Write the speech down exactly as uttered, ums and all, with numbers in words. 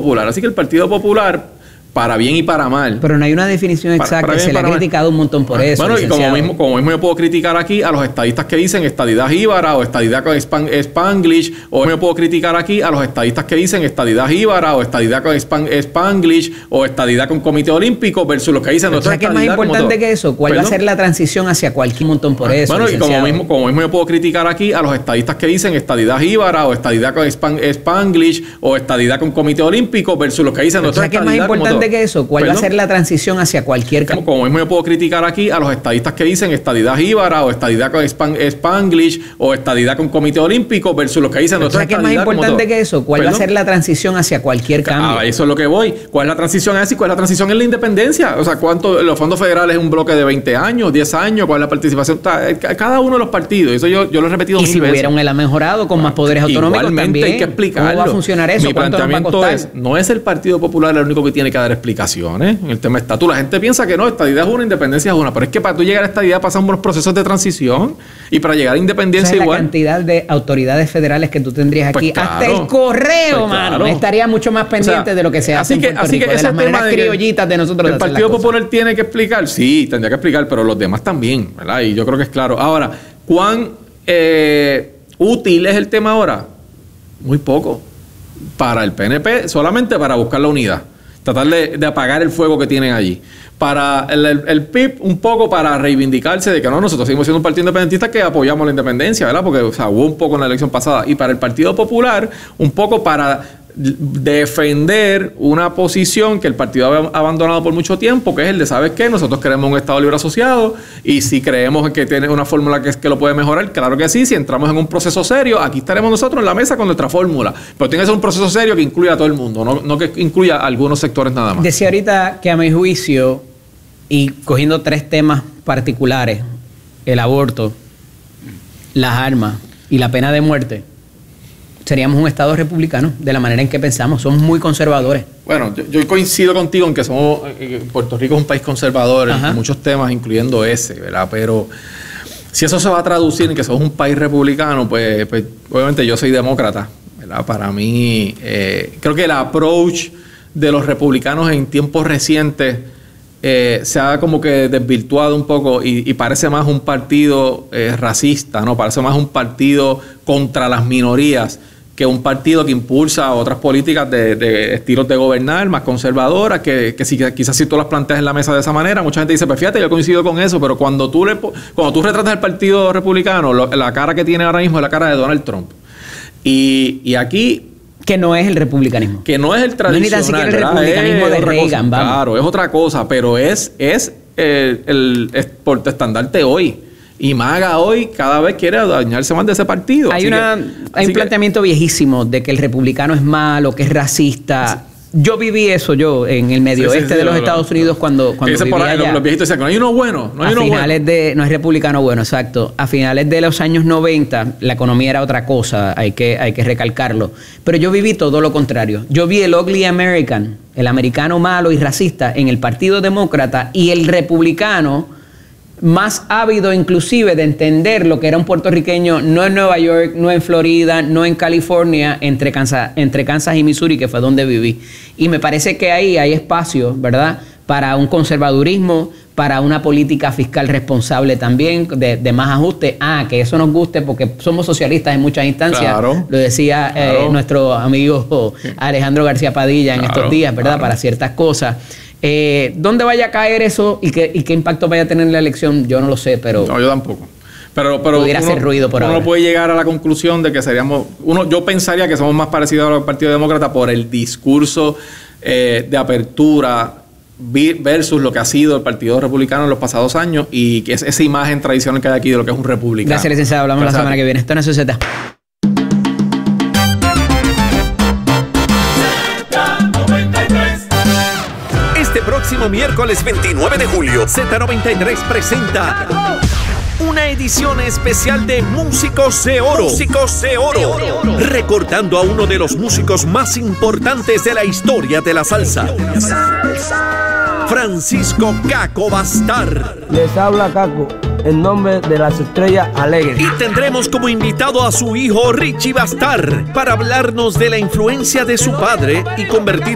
Popular. Así que el Partido Popular, para bien y para mal. Pero no hay una definición exacta. Para, para se le ha criticado un montón por eso. Bueno, y como mismo, como mismo yo puedo criticar aquí a los estadistas que dicen estadidad jíbara o estadidad con Span, Spanglish, o yo puedo criticar aquí a los estadistas que dicen estadidad jíbara o estadidad con Span, Spanglish o estadidad con Comité Olímpico versus los que dicen no. ¿Sabes qué es más importante que eso? ¿Cuál ¿Perdón? va a ser la transición hacia cualquier montón por eso? Bueno, y como mismo, como mismo yo puedo criticar aquí a los estadistas que dicen estadidad jíbara o estadidad con Span, Spanglish o estadidad con Comité Olímpico versus los que dicen no. ¿Sabes qué es más importante que eso? ¿Cuál va a ser la transición hacia cualquier como, como mismo yo puedo criticar aquí a los estadistas que dicen estadidad jíbara o estadidad con Span, Spanglish o estadidad con Comité Olímpico versus los que dicen no. ¿Sabes qué es más importante que eso? ¿Cuál ¿Perdón? va a ser la transición hacia cualquier cambio? Ah, eso es lo que voy. ¿Cuál es la transición hacia y cuál es la transición en la independencia? O sea, ¿cuánto los fondos federales es un bloque de veinte años, diez años? ¿Cuál es la participación? Cada uno de los partidos. Eso yo, yo lo he repetido mil veces. Y si hubiera un E L A mejorado con más poderes autonómicos Igualmente también. hay que explicarlo. ¿Cómo va a funcionar eso? Mi planteamiento es, no es el Partido Popular el único que tiene que dar explicaciones en el tema estatus. La gente piensa que no, estadidad es una, independencia es una. Pero es que para tú llegar a estadidad pasan unos procesos de transición y para llegar a independencia o sea, igual. La cantidad de autoridades federales que tú tendrías aquí. Pues claro, hasta el correo, pues mano. Claro. Estaría mucho más pendiente o sea, de lo que se hace así que, en Puerto así Rico, que de las maneras de criollitas de nosotros. El Partido Popular tiene que explicar. Sí, tendría que explicar, pero los demás también, ¿verdad? Y yo creo que es claro. Ahora, ¿cuán eh, útil es el tema ahora? Muy poco. Para el P N P, solamente para buscar la unidad. Tratar de, de apagar el fuego que tienen allí. Para el, el, el P I B, un poco para reivindicarse de que no, nosotros seguimos siendo un partido independentista que apoyamos la independencia, ¿verdad? Porque o sea, hubo un poco en la elección pasada. Y para el Partido Popular, un poco para defender una posición que el partido ha abandonado por mucho tiempo, que es el de, ¿sabes qué? Nosotros queremos un Estado libre asociado y si creemos que tiene una fórmula que, que lo puede mejorar, claro que sí, si entramos en un proceso serio, aquí estaremos nosotros en la mesa con nuestra fórmula, pero tiene que ser un proceso serio que incluya a todo el mundo, no, no que incluya a algunos sectores nada más. Decía ahorita que a mi juicio, y cogiendo tres temas particulares, el aborto, las armas y la pena de muerte, seríamos un Estado republicano de la manera en que pensamos. Somos muy conservadores. Bueno, yo, yo coincido contigo en que somos eh, Puerto Rico es un país conservador Ajá. en muchos temas, incluyendo ese, ¿verdad? Pero si eso se va a traducir en que somos un país republicano, pues, pues obviamente yo soy demócrata, ¿verdad? Para mí, eh, creo que el approach de los republicanos en tiempos recientes eh, se ha como que desvirtuado un poco y, y parece más un partido eh, racista, ¿no? Parece más un partido contra las minorías que un partido que impulsa otras políticas de, de estilos de gobernar más conservadoras, que, que si, quizás si tú las planteas en la mesa de esa manera, mucha gente dice, pues fíjate, yo coincido con eso, pero cuando tú, le, cuando tú retratas el Partido Republicano, lo, la cara que tiene ahora mismo es la cara de Donald Trump. Y, y aquí... Que no es el republicanismo. Que no es el tradicional. No es ni tan siquiera el republicanismo de Reagan, vamos. Claro, es otra cosa, pero es, es el, el, el portaestandarte hoy. Y MAGA hoy cada vez quiere dañarse más de ese partido. Hay, una, que, hay un planteamiento que, viejísimo de que el republicano es malo, que es racista. Yo viví eso yo en el medio sí, oeste sí, sí, de los no, Estados Unidos no. cuando, cuando vivía por ahí, allá. Los viejitos decían que no hay uno bueno. No hay a uno finales bueno. de... No es republicano bueno, exacto. A finales de los años noventa, la economía era otra cosa, hay que, hay que recalcarlo. Pero yo viví todo lo contrario. Yo vi el ugly American, el americano malo y racista en el Partido Demócrata y el republicano más ávido inclusive de entender lo que era un puertorriqueño, no en Nueva York, no en Florida, no en California, entre Kansas, entre Kansas y Missouri, que fue donde viví. Y me parece que ahí hay espacio, ¿verdad?, para un conservadurismo, para una política fiscal responsable también, de, de más ajuste. Ah, que eso nos guste porque somos socialistas en muchas instancias. Claro, lo decía claro. eh, nuestro amigo Alejandro García Padilla en claro, estos días, ¿verdad?, claro. para ciertas cosas. Eh, ¿Dónde vaya a caer eso y qué, y qué impacto vaya a tener en la elección? Yo no lo sé, pero... No, yo tampoco. Pero, pero pudiera uno, hacer ruido por uno ahora. puede llegar a la conclusión de que seríamos... uno Yo pensaría que somos más parecidos al Partido Demócrata por el discurso eh, de apertura versus lo que ha sido el Partido Republicano en los pasados años y que es esa imagen tradicional que hay aquí de lo que es un republicano. Gracias, licenciado. Hablamos Gracias. la semana que viene. Esto no es Z. Próximo miércoles veintinueve de julio, Z noventa y tres presenta una edición especial de Músicos de Oro. Músicos de Oro. Recordando a uno de los músicos más importantes de la historia de la salsa. Francisco Caco Bastar. Les habla Caco, en nombre de las Estrellas Alegres. Y tendremos como invitado a su hijo Richie Bastar para hablarnos de la influencia de su padre y convertir